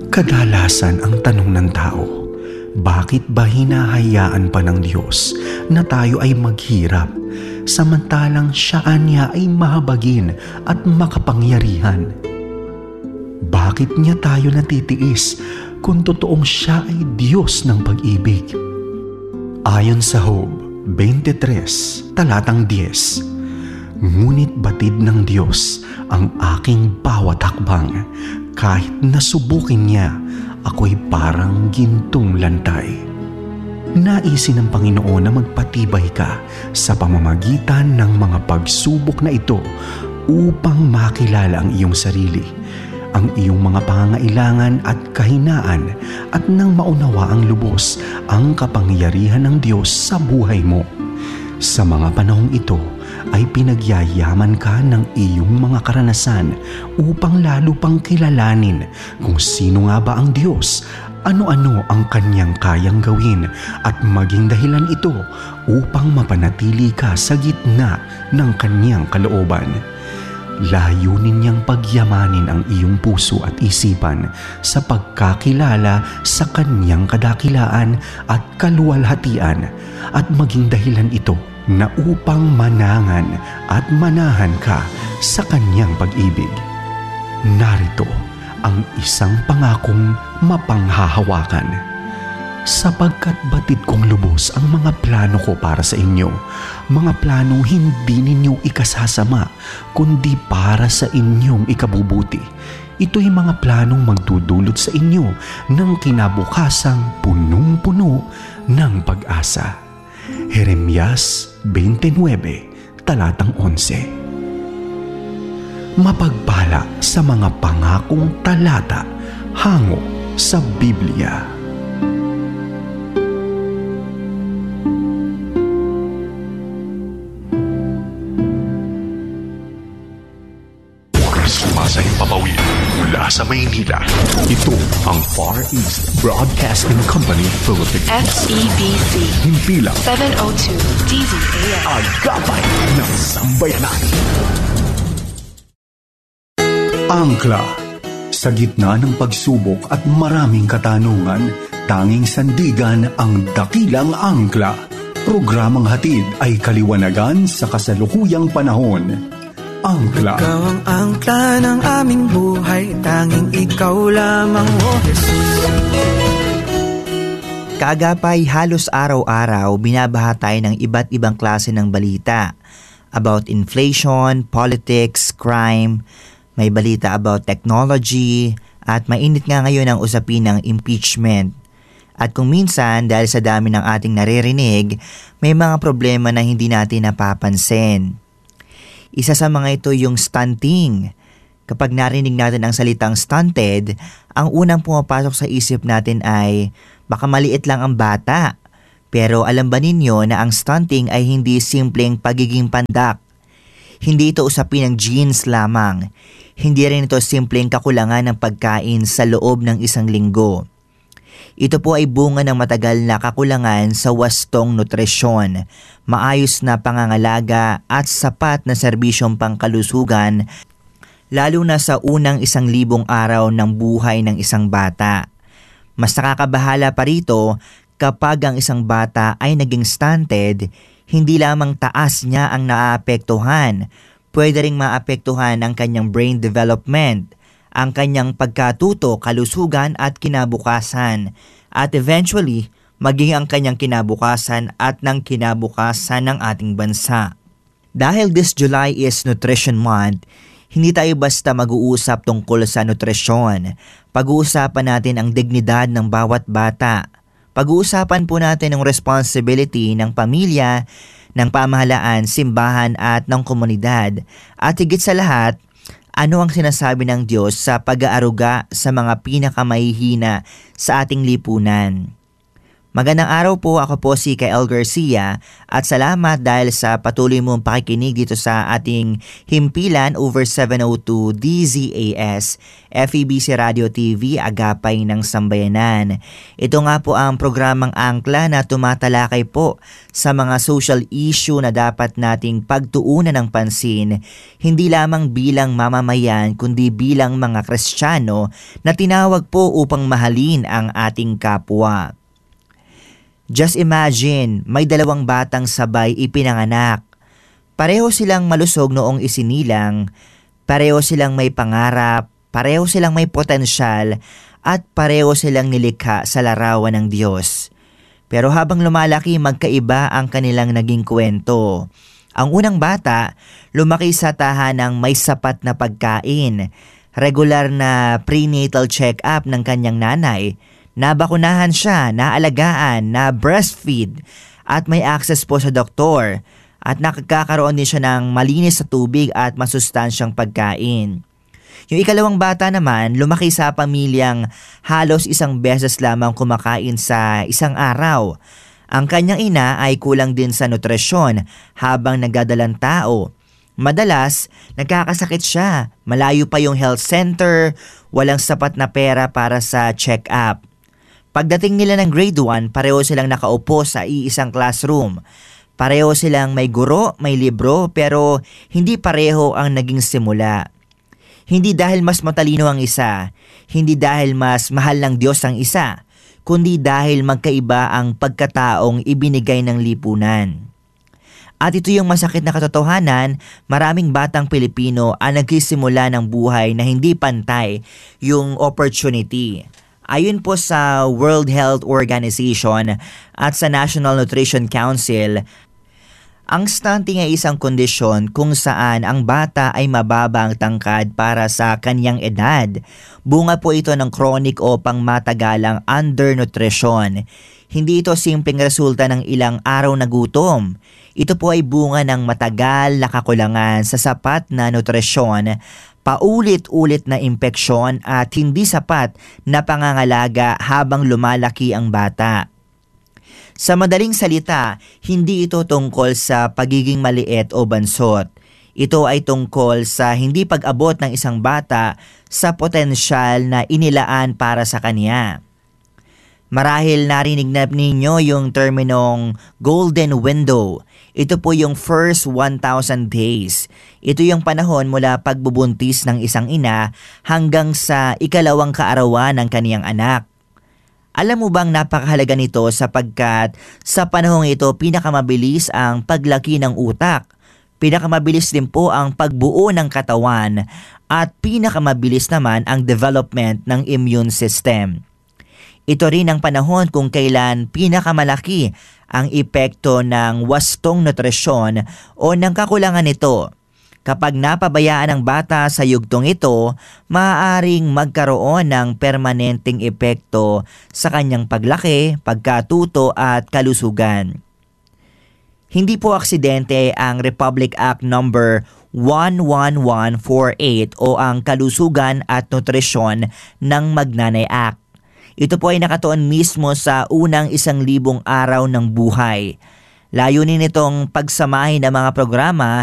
Kadalasan ang tanong ng tao, bakit ba hinahayaan pa ng Diyos na tayo ay maghirap samantalang Siya niya ay mahabagin at makapangyarihan? Bakit niya tayo natitiis kung totoong Siya ay Diyos ng pag-ibig? Ayon sa Job 23, talatang 10, ngunit batid ng Diyos ang aking bawat hakbang. Kahit nasubukin niya, ako'y parang gintong lantay. Naisin ng Panginoon na magpatibay ka sa pamamagitan ng mga pagsubok na ito upang makilala ang iyong sarili, ang iyong mga pangangailangan at kahinaan, at nang maunawa ang lubos ang kapangyarihan ng Diyos sa buhay mo. Sa mga panahong ito ay pinagyayaman ka ng iyong mga karanasan upang lalo pang kilalanin kung sino nga ba ang Diyos, ano-ano ang Kanyang kayang gawin, at maging dahilan ito upang mapanatili ka sa gitna ng Kanyang kalooban. Layunin niyang pagyamanin ang iyong puso at isipan sa pagkakilala sa Kanyang kadakilaan at kaluwalhatian, at maging dahilan ito na upang manangan at manahan ka sa Kanyang pag-ibig. Narito ang isang pangakong mapanghahawakan. Sapagkat batid kong lubos ang mga plano ko para sa inyo, mga planong hindi ninyo ikasasama, kundi para sa inyong ikabubuti. Ito'y mga planong magdudulot sa inyo ng kinabukasang punong-puno ng pag-asa. Jeremias 29, talatang 11. Mapagpala sa mga pangakong talata hango sa Biblia. Sumasayang papawid mula sa Maynila. Ito ang Far East Broadcasting Company Philippines. FEBC. Himpilang 702 DZAM. Agapay ng Sambayanan. Angkla. Sa gitna ng pagsubok at maraming katanungan, tanging sandigan ang dakilang angkla. Programang hatid ay kaliwanagan sa kasalukuyang panahon. Angkla. Ikaw ang angkla ng aming buhay, tanging ikaw lamang, O Jesus. Kaagapay, halos araw-araw binabaha tayo ng iba't ibang klase ng balita about inflation, politics, crime. May balita about technology, at mainit nga ngayon ang usapin ng impeachment. At kung minsan, dahil sa dami ng ating naririnig, may mga problema na hindi natin napapansin. Isa sa mga ito yung stunting. Kapag narinig natin ang salitang stunted, ang unang pumapasok sa isip natin ay baka maliit lang ang bata. Pero alam ba ninyo na ang stunting ay hindi simpleng pagiging pandak? Hindi ito usapin ng genes lamang. Hindi rin ito simpleng kakulangan ng pagkain sa loob ng isang linggo. Ito po ay bunga ng matagal na kakulangan sa wastong nutrisyon, maayos na pangangalaga at sapat na serbisyong pangkalusugan, lalo na sa unang 1,000 araw ng buhay ng isang bata. Mas nakakabahala pa rito kapag ang isang bata ay naging stunted, hindi lamang taas niya ang naaapektuhan, pwede ring maapektuhan ang kanyang brain development, ang kanyang pagkatuto, kalusugan at kinabukasan, at eventually, maging ang kanyang kinabukasan at ng kinabukasan ng ating bansa. Dahil this July is Nutrition Month, hindi tayo basta mag-uusap tungkol sa nutrisyon. Pag-uusapan natin ang dignidad ng bawat bata. Pag-uusapan po natin ang responsibility ng pamilya, ng pamahalaan, simbahan at ng komunidad. At higit sa lahat, ano ang sinasabi ng Diyos sa pag-aaruga sa mga pinakamahihina sa ating lipunan? Magandang araw po, ako po si Kael Garcia at salamat dahil sa patuloy mong pakikinig dito sa ating himpilan over 702 DZAS, FEBC Radio TV, Agapay ng Sambayanan. Ito nga po ang programang Angkla na tumatalakay po sa mga social issue na dapat nating pagtuunan ng pansin, hindi lamang bilang mamamayan kundi bilang mga Kristiyano na tinawag po upang mahalin ang ating kapwa. Just imagine, may 2 batang sabay ipinanganak. Pareho silang malusog noong isinilang, pareho silang may pangarap, pareho silang may potensyal, at pareho silang nilikha sa larawan ng Diyos. Pero habang lumalaki, magkaiba ang kanilang naging kwento. Ang unang bata, lumaki sa tahanang may sapat na pagkain, regular na prenatal check-up ng kanyang nanay, nabakunahan siya, naalagaan, na breastfeed at may access po sa doktor at nakakaroon din siya ng malinis sa tubig at masustansyang pagkain. Yung ikalawang bata naman, lumaki sa pamilyang halos 1 beses lamang kumakain sa isang araw. Ang kanyang ina ay kulang din sa nutrisyon habang nagdadalang tao. Madalas, nagkakasakit siya, malayo pa yung health center, walang sapat na pera para sa check-up. Pagdating nila ng grade 1, pareho silang nakaupo sa iisang classroom. Pareho silang may guro, may libro, pero hindi pareho ang naging simula. Hindi dahil mas matalino ang isa, hindi dahil mas mahal ng Diyos ang isa, kundi dahil magkaiba ang pagkataong ibinigay ng lipunan. At ito yung masakit na katotohanan, maraming batang Pilipino ang nagsisimula ng buhay na hindi pantay yung opportunity. Ayon po sa World Health Organization at sa National Nutrition Council, ang stunting ay isang kondisyon kung saan ang bata ay mababa ang tangkad para sa kanyang edad. Bunga po ito ng chronic o pangmatagalang undernutrition. Hindi ito simpleng resulta ng ilang araw na gutom. Ito po ay bunga ng matagal na kakulangan sa sapat na nutrisyon, paulit-ulit na impeksyon at hindi sapat na pangangalaga habang lumalaki ang bata. Sa madaling salita, hindi ito tungkol sa pagiging maliit o bansot. Ito ay tungkol sa hindi pag-abot ng isang bata sa potensyal na inilaan para sa kanya. Marahil narinig na ninyo yung terminong golden window. Ito po yung first 1,000 days. Ito yung panahon mula pagbubuntis ng isang ina hanggang sa ikalawang kaarawan ng kaniyang anak. Alam mo bang napakahalaga nito sapagkat sa panahong ito pinakamabilis ang paglaki ng utak, pinakamabilis din po ang pagbuo ng katawan at pinakamabilis naman ang development ng immune system. Ito rin ang panahon kung kailan pinakamalaki ang epekto ng wastong nutrisyon o ng kakulangan nito. Kapag napabayaan ang bata sa yugtong ito, maaaring magkaroon ng permanenteng epekto sa kanyang paglaki, pagkatuto at kalusugan. Hindi po aksidente ang Republic Act No. 11148 o ang Kalusugan at Nutrisyon ng Magnanay Act. Ito po ay nakatuon mismo sa unang 1,000 araw ng buhay. Layunin nitong pagsamahin ang mga programa